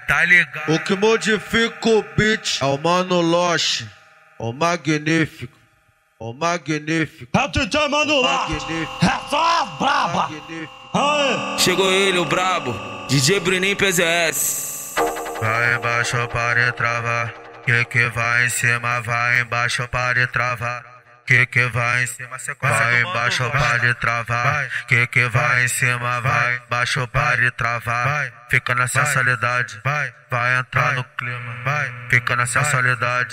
tá ligado? O que modifica o beat é o Mano Loche, o magnífico, o magnífico. É o DJ Mano Loche, é só as braba. Aê. Chegou ele, o brabo, DJ Bruninho PZS. Vai embaixo para travar, que vai em cima, vai embaixo para travar. Que vai em cima, vai embaixo para travar. Que vai em cima, vai embaixo para travar. Fica na sensualidade, vai entrar no clima, fica na sensualidade.